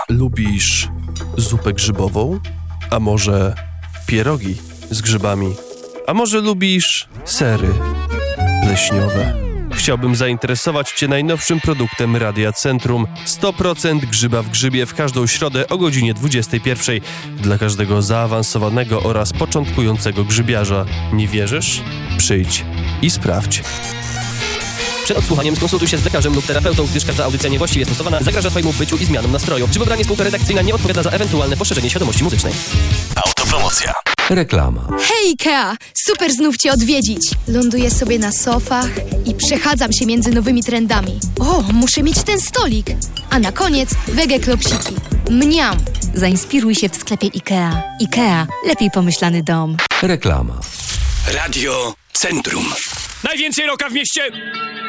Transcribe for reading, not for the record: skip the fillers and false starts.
Lubisz zupę grzybową? A może pierogi z grzybami? A może lubisz sery leśniowe? Chciałbym zainteresować Cię najnowszym produktem Radia Centrum. 100% grzyba w grzybie w każdą środę o godzinie 21 dla każdego zaawansowanego oraz początkującego grzybiarza. Nie wierzysz? Przyjdź i sprawdź. Przed odsłuchaniem skonsultuj się z lekarzem lub terapeutą, gdyż każda audycja niewłaściwie stosowana zagraża Twojemu byciu i zmianom nastroju. Grzybobranie spółka redakcyjna nie odpowiada za ewentualne poszerzenie świadomości muzycznej. Autopromocja. Reklama. Hej Ikea! Super znów Cię odwiedzić. Ląduję sobie na sofach i przechadzam się między nowymi trendami. O, muszę mieć ten stolik. A na koniec wege klopsiki. Mniam! Zainspiruj się w sklepie Ikea. Ikea. Lepiej pomyślany dom. Reklama. Radio Centrum. Najwięcej roka w mieście!